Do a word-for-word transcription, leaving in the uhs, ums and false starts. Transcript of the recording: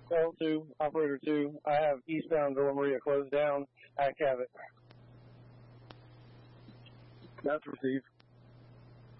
L two, Operator two, I have eastbound Villa Maria closed down at Cabot. That's received.